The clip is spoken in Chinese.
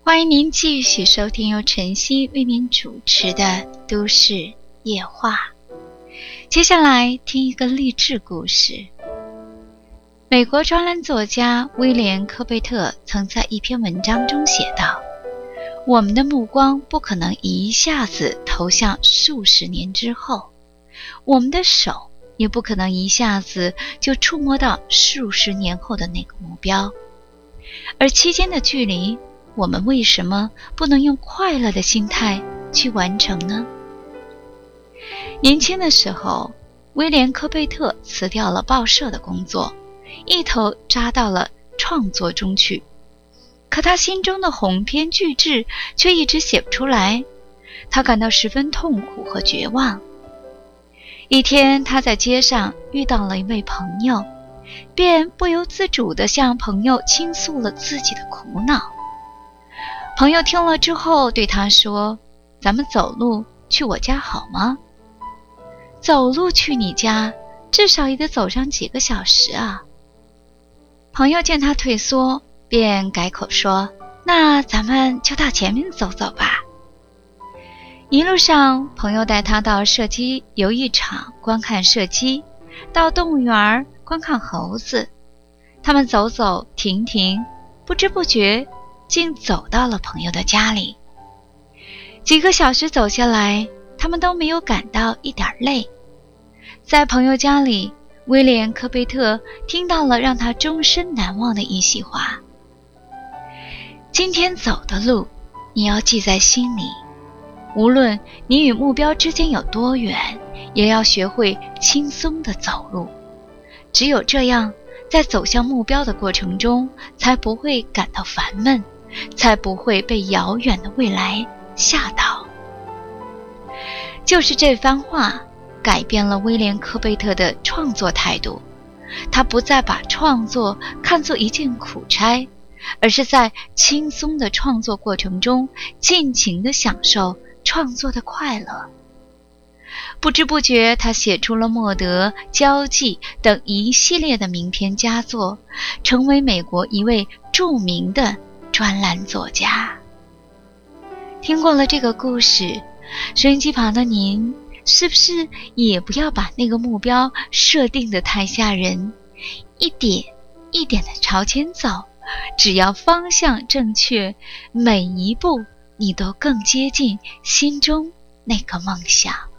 欢迎您继续收听由晨曦为您主持的《都市夜话》。接下来听一个励志故事。美国专栏作家威廉·科贝特曾在一篇文章中写道：我们的目光不可能一下子投向数十年之后，我们的手也不可能一下子就触摸到数十年后的那个目标，而期间的距离，我们为什么不能用快乐的心态去完成呢？年轻的时候，威廉·科贝特辞掉了报社的工作，一头扎到了创作中去。可他心中的鸿篇巨制却一直写不出来，他感到十分痛苦和绝望。一天，他在街上遇到了一位朋友，便不由自主地向朋友倾诉了自己的苦恼。朋友听了之后对他说：咱们走路去我家好吗？走路去你家，至少也得走上几个小时啊。朋友见他退缩，便改口说：那咱们就到前面走走吧。一路上，朋友带他到射击游艺场观看射击，到动物园观看猴子。他们走走停停，不知不觉竟走到了朋友的家里。几个小时走下来，他们都没有感到一点累。在朋友家里，威廉·科贝特听到了让他终身难忘的一席话：今天走的路，你要记在心里，无论你与目标之间有多远，也要学会轻松地走路。只有这样，在走向目标的过程中，才不会感到烦闷，才不会被遥远的未来吓倒。就是这番话改变了威廉·科贝特的创作态度。他不再把创作看作一件苦差，而是在轻松的创作过程中尽情地享受创作的快乐。不知不觉，他写出了《莫德》《交际》等一系列的名篇佳作，成为美国一位著名的专栏作家。听过了这个故事，收音机旁的您，是不是也不要把那个目标设定得太吓人，一点一点地朝前走，只要方向正确，每一步你都更接近心中那个梦想。